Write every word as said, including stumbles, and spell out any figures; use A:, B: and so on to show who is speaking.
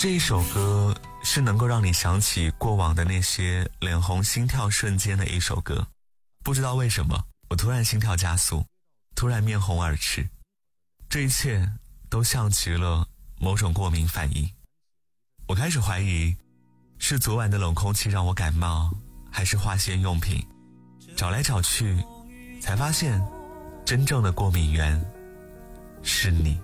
A: 这一首歌是能够让你想起过往的那些脸红心跳瞬间的一首歌。不知道为什么，我突然心跳加速，突然面红耳赤，这一切都像极了某种过敏反应。我开始怀疑，是昨晚的冷空气让我感冒，还是化纤用品。找来找去，才发现真正的过敏源是你。